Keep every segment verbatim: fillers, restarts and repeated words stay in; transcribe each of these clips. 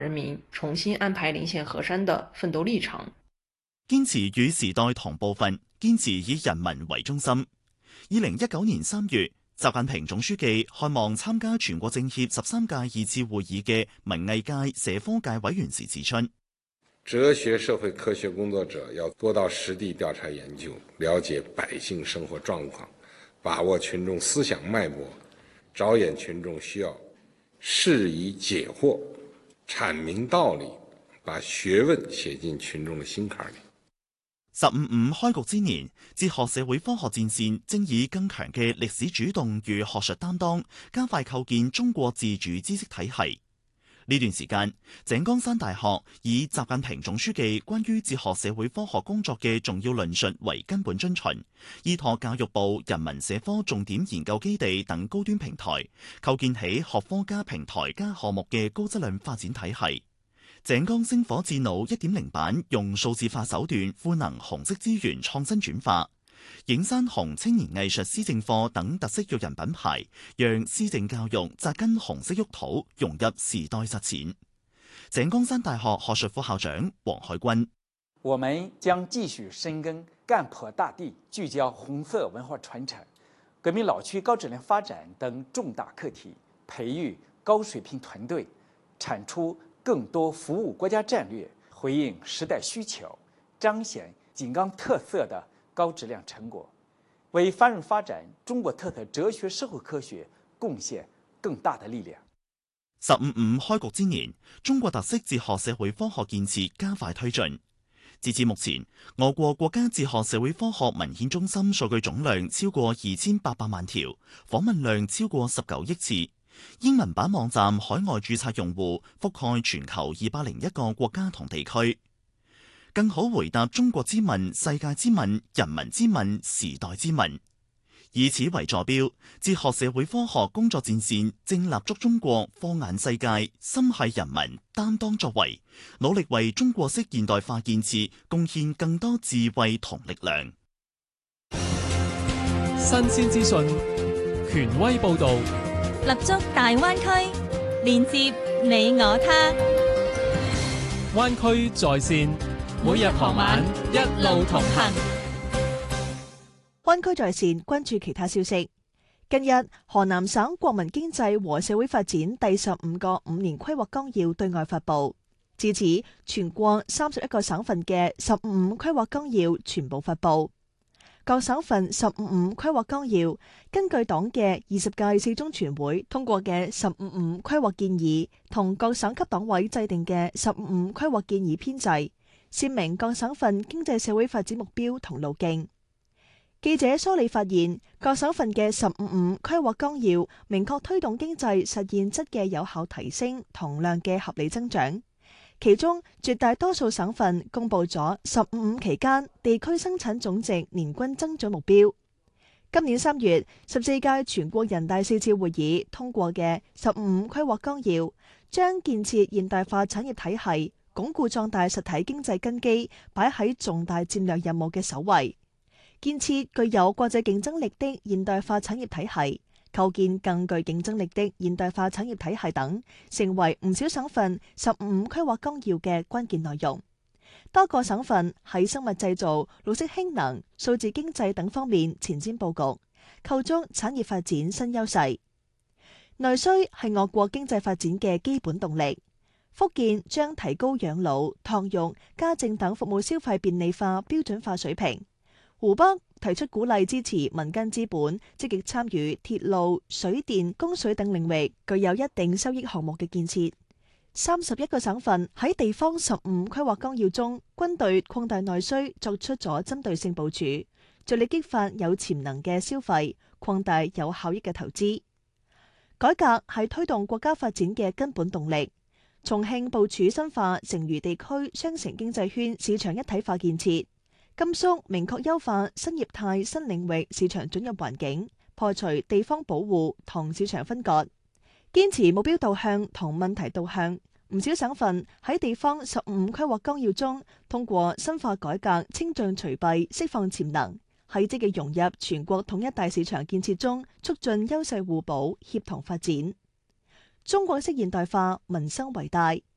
人民重新安排臨線河山的奮鬥歷程。 堅持與時代同步伐，堅持以人民為中心。二零一九年三月，習近平總書記看望參加全國政協十三屆二次會議嘅文藝界、社科界委員時指出， 哲學社會科學工作者要多到實地調查研究，了解百姓生活狀況，把握群眾思想脈搏，着眼群眾需要，釋疑解惑，闡明道理，把學問寫進群眾的心坎裏。 十五五開局之年，哲學社會科學戰線正以更強嘅歷史主動與學術擔當，加快構建中國自主知識體系。呢段時間，井岡山大學以習近平總書記關於哲學社會科學工作嘅重要論述為根本遵循，依託教育部人文社科重點研究基地等高端平台，構建起學科加平台加項目嘅高質量發展體系。井岡星火智腦一點零版用數字化手段賦能紅色資源創新轉化，影山紅青年藝術施政課等特色育人品牌，讓施政教育扎根紅色沃土，融入時代實踐。井岡山大學學術副校長黃海軍： 我們將繼續深耕幹破大地，聚焦紅色文化傳承、革命老區高質量發展等重大課題，培育高水平團隊，產出更多服務國家戰略，回應時代需求，彰顯井岡特色的高質量成果，為繁榮發展中國特色哲學社會科學貢獻更大的力量。 十五五開局之年，中國特色哲學社會科學建設加快推進。截至目前，我國國家哲學社會科學文獻中心數據總量超過二千八百萬條，訪問量超過十九億次。英文版網站海外註冊用戶覆蓋全球二百零一個國家同地區，更好回答中國之問、世界之問、人民之問、時代之問。以此為坐標，哲學社會科學工作戰線正立足中國，放眼世界，心繫人民，擔當作為，努力為中國式現代化建設貢獻更多智慧同力量。 新鮮資訊，權威報導。 立足大灣區，連接你我他。 灣區在線，每日傍晚一路同行。 灣區在線，關注其他消息。近日，河南省國民經濟和社會發展第十五個五年規劃綱要對外發布，至此，全國三十一個省份嘅十五五規劃綱要全部發布。各省份十五五規劃綱要根據黨嘅二十屆四中全會通過嘅十五五規劃建議，同各省級黨委制定嘅十五五規劃建議編制，闡明各省份經濟社會發展目標同路徑。記者梳理發現，各省份嘅十五五規劃綱要明確推動經濟實現質嘅有效提升同量嘅合理增長。其中絕大多數省份公布咗十五五期間地區生產總值年均增長目標。今年三月，十四屆全國人大四次會議通過嘅十五五規劃綱要，將建設現代化產業體系、鞏固壯大實體經濟根基擺喺重大戰略任務嘅首位，建設具有國際競爭力的現代化產業體系，構建更具競爭力的現代化產業體系等，成為唔少省份十五五規劃綱要嘅關鍵內容。多個省份喺生物製造、綠色氫能、數字經濟等方面前瞻佈局，構築產業發展新優勢。內需係我國經濟發展嘅基本動力。福建將提高養老、託育、家政等服務消費便利化、標準化水平。湖北提出鼓勵支持民間資本積極參與鐵路、水電、供水等領域具有一定收益項目嘅建設。三十一個省份喺地方十五規劃綱要中，均對擴大內需作出咗針對性部署，着力激發有潛能嘅消費，擴大有效益嘅投資。改革係推動國家發展嘅根本動力。重慶部署深化成渝地區雙城經濟圈市場一體化建設。甘肅明確優化新業態新領域市場准入環境，破除地方保護同市場分割，堅持目標導向同問題導向。唔少省份喺地方十五規劃綱要中通過深化改革、清障除弊、釋放潛能，喺積極融入全國統一大市場建設中，促進優勢互補、協同發展。中國式現代化，民生為大。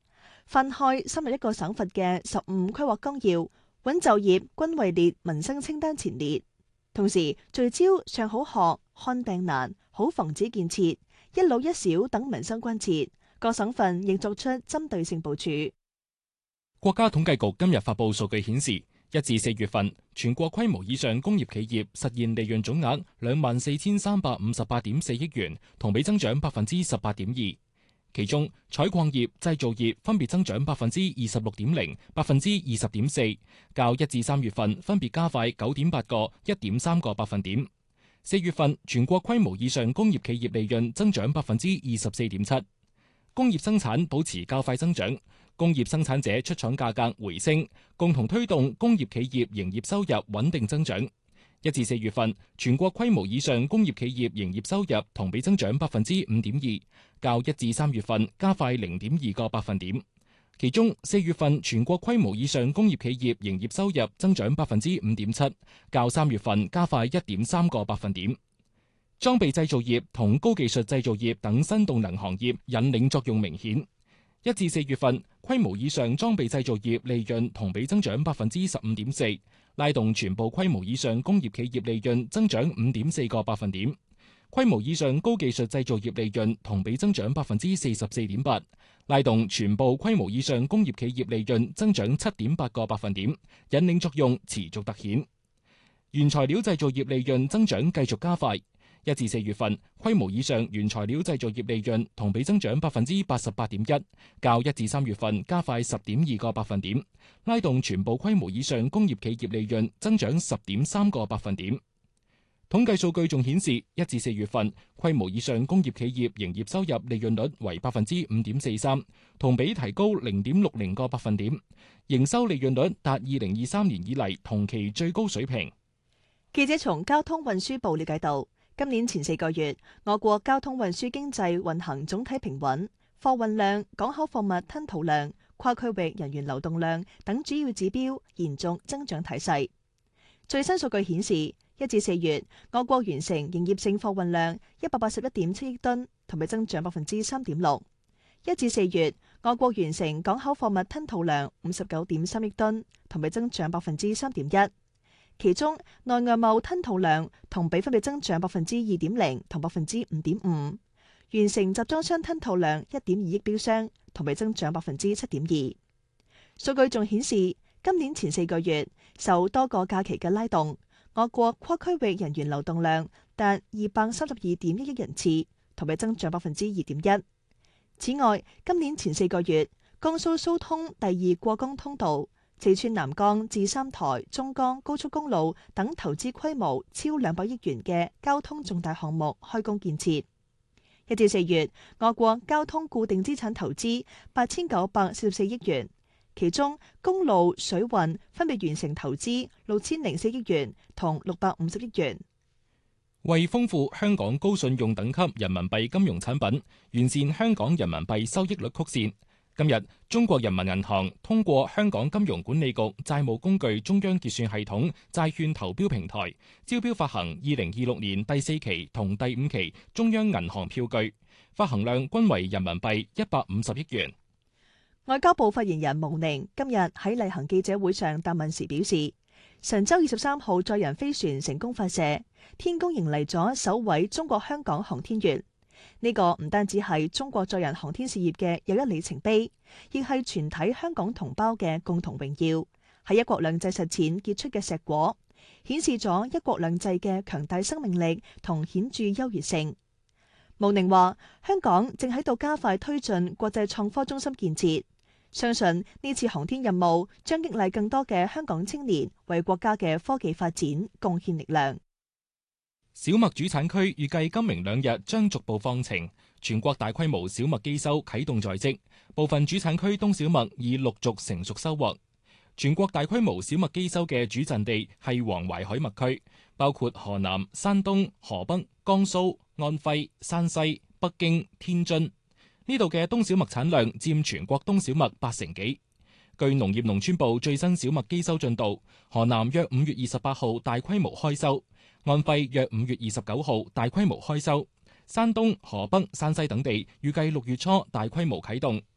翻開深入一個省份嘅十五規劃綱要，穩就業均位列民生清單前列。同時聚焦上好學、看病難、好房子建設、一老一小等民生關切，各省份亦作出針對性部署。 國家統計局今日發布數據顯示，一至四月份全國規模以上工業企業實現利潤總額兩萬四千三百五十八點四億元，同比增長百分之十八點二。其中，採礦業、製造業分別增長百分之二十六點零、百分之二十點四，較一至三月份分別加快九點八個、一點三個百分點。四月份全國規模以上工業企業利潤增長百分之二十四點七，工業生產保持較快增長，工業生產者出廠價格回升，共同推動工業企業營業收入穩定增長。一至四月份，全國規模以上工業企業營業收入同比增長百分之五點二，較一至三月份加快零點二個百分點。其中，四月份全國規模以上工業企業營業收入增長百分之五點七，較三月份加快一點三個百分點。裝備製造業同高技術製造業等新動能行業引領作用明顯。一至四月份，規模以上裝備製造業利潤同比增長百分之十五點四，拉動全部規模以上工業企業利潤增長五點四個百分點。規模以上高技術製造業利潤同比增長百分之四十四點八，拉動全部規模以上工業企業利潤增長七點八個百分點，引領作用持續突顯。原材料製造業利潤增長繼續加快。一至四月份，規模以上原材料製造業利潤同比增長百分之八十八點一，較一至三月份加快十點二個百分點，拉動全部規模以上工業企業利潤增長十點三個百分點。統計數據仲顯示，一至四月份規模以上工業企業營業收入利潤率為百分之五點四三，同比提高零點六零個百分點，營收利潤率達二零二三年以嚟同期最高水平。 記者從交通運輸部了解到，今年前四個月，我國交通運輸經濟運行總體平穩，貨運量、港口貨物吞吐量、跨區域人員流動量等主要指標延續增長態勢。最新數據顯示，一至四月，我國完成營業性貨運量一百八十一點七億噸，同比增長百分之三點六。一至四月，我國完成港口貨物吞吐量五十九點三億噸，同比增長百分之三點一。其中，內外貿吞吐量同比分別增長百分之二點零同百分之五點五，完成集裝箱吞吐量一點二億標箱，同比增長百分之七點二。數據仲顯示，今年前四個月受多個假期嘅拉動，我國跨區域人員流動量達二百三十二點一億人次，同比增長百分之二點一。此外，今年前四個月，江蘇蘇通第二過江通道、四川南江至三台中江高速公路等投資規模超兩百億元嘅交通重大項目開工建設。一至四月，我國交通固定資產投資八千九百四十四億元，其中公路、水運分別完成投資六千零四億元同六百五十億元。 為豐富香港高信用等級人民幣金融產品，完善香港人民幣收益率曲線，今日，中國人民銀行通過香港金融管理局債務工具中央結算系統債券投標平台，招標發行二零二六年第四期同第五期中央銀行票據，發行量均為人民幣一百五十億元。 外交部發言人毛寧今日喺例行記者會上答問時表示，神舟二十三號載人飛船成功發射，天宮迎嚟咗首位中國香港航天員。呢個唔單止係中國載人航天事業嘅又一里程碑，亦係全體香港同胞嘅共同榮耀，係一國兩制實踐結出嘅碩果，顯示咗一國兩制嘅強大生命力同顯著優越性。毛寧話：香港正喺度加快推進國際創科中心建設，相信呢次航天任務將激勵更多嘅香港青年為國家嘅科技發展貢獻力量。 小麥主產區預計今明兩日將逐步放晴，全國大規模小麥機收啟動在即，部分主產區冬小麥已陸續成熟收穫。全國大規模小麥機收嘅主陣地係黃淮海麥區，包括河南、山東、河北、江蘇、安徽、山西、北京、天津。呢度嘅冬小麥產量佔全國冬小麥八成幾。據農業農村部最新小麥機收進度，河南約五月二十八號大規模開收，安徽約五月二十九號大規模開收，山東、河北、山西等地預計六月初大規模啟動。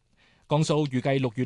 江蘇預計六月